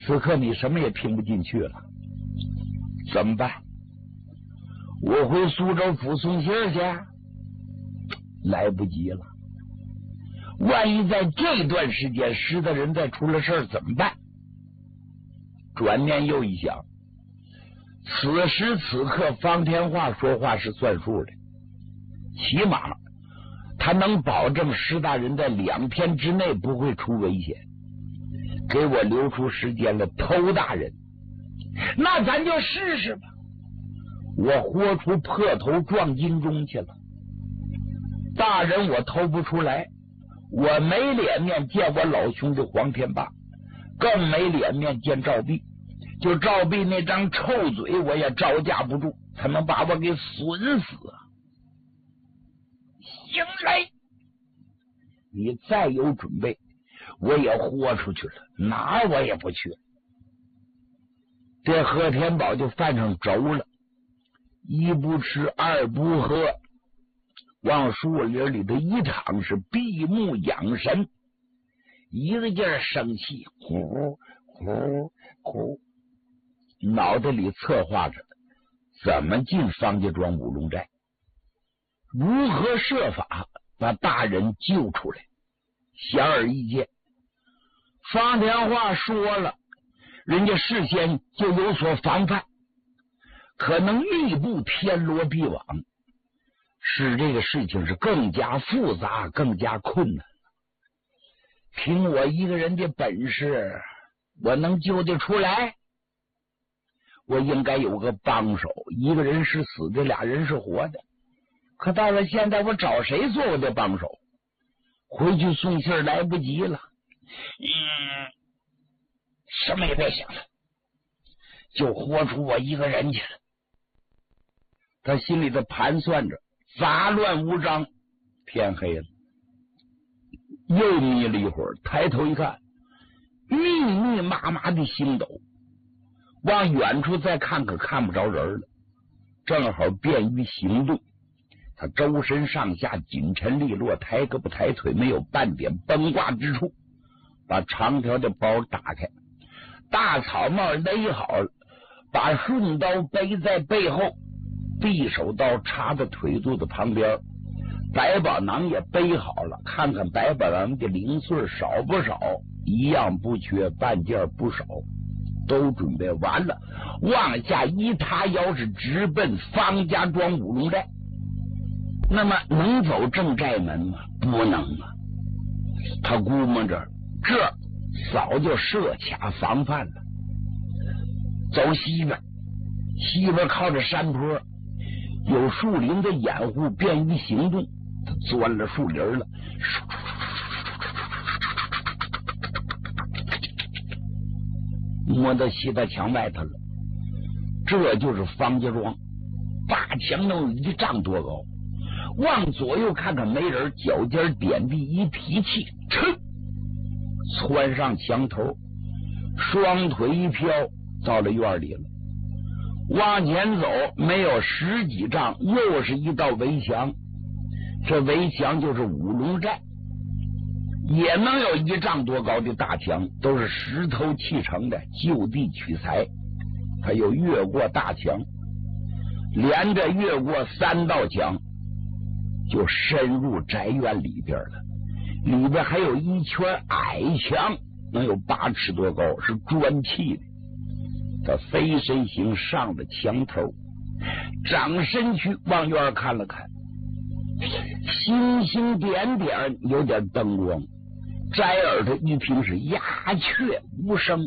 此刻你什么也听不进去了，怎么办？我回苏州府送信去，来不及了。万一在这段时间石大人再出了事儿怎么办？转念又一想，此时此刻方天化说话是算数的，起码他能保证石大人在2天之内不会出危险，给我留出时间了。偷大人，那咱就试试吧。我豁出破头撞金钟去了。大人我偷不出来，我没脸面见我老兄弟黄天霸，更没脸面见赵壁。就赵壁那张臭嘴我也招架不住，他能把我给损死啊！行嘞，你再有准备我也豁出去了，哪儿我也不去了。这贺天宝就犯上轴了，一不吃二不喝，往树林里头一躺，是闭目养神，一个劲儿生气，呼呼呼，脑袋里策划着怎么进方家庄五龙寨，如何设法把大人救出来。显而易见，方天化说了，人家事先就有所防范，可能密布天罗地网，使这个事情是更加复杂，更加困难。凭我一个人的本事，我能救得出来？我应该有个帮手，一个人是死的，2人是活的。可到了现在，我找谁做我的帮手？回去送信来不及了。什么也别想了，就豁出我一个人去了。他心里头盘算着，杂乱无章。天黑了，又眯了一会儿，抬头一看，密密麻麻的星斗，往远处再看可看不着人了，正好便于行动。他周身上下紧沉利落，抬胳膊抬腿，没有半点崩挂之处，把长条的包打开，大草帽勒好了，把顺刀背在背后，匕首刀插在腿肚子旁边，百宝囊也背好了，看看百宝囊的零碎少不少，一样不缺，半件不少，都准备完了，往下一塌腰，是直奔方家庄五龙寨。那么能走正寨门吗？不能啊！他估摸着这早就设卡防范了。走西边，西边靠着山坡，有树林的掩护，便于行动。他钻了树林了，摸到西大墙外头了。这就是方家庄，大墙能1丈多高。往左右看看没人，脚尖点地一提气，噌，窜上墙头，双腿一飘，到了院里了。往前走没有10几丈，又是一道围墙。这围墙就是五龙寨，也能有1丈多高的大墙，都是石头砌成的，就地取材。他又越过大墙，连着越过3道墙，就深入宅院里边了。里边还有一圈矮墙，能有8尺多高，是砖砌的。他飞身行上了墙头，长身躯往院看了看，星星点点，有点灯光，摘耳朵一听是鸦雀无声。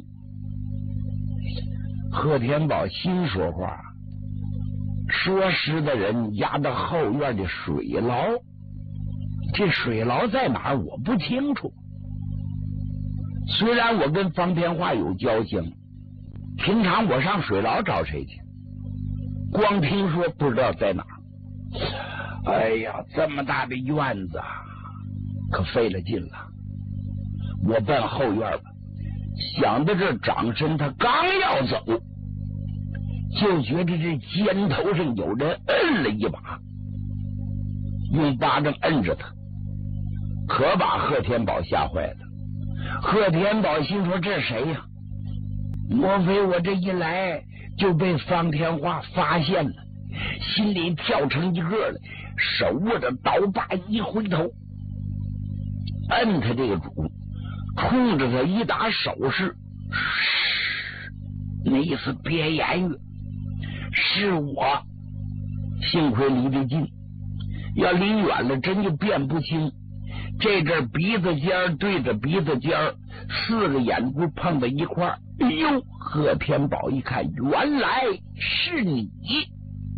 贺天宝心说话，说诗的人压到后院的水牢，这水牢在哪儿我不清楚。虽然我跟方天化有交情，平常我上水牢找谁去？光听说不知道在哪儿。哎呀，这么大的院子可费了劲了。我奔后院吧，想到这长身，他刚要走，就觉得这肩头上有人摁了一把，用巴掌摁着他，可把贺天宝吓坏了。贺天宝心说这是谁呀？ 莫非我这一来就被方天华发现了？心里跳成一个了，手握着刀把一回头，摁他这个主，冲着他一打手势，那意思别言语，是我。幸亏离得近，要离远了真就辨不清。这阵鼻子尖对着鼻子尖，四个眼珠碰在一块儿。哎呦，贺天宝一看，原来是你！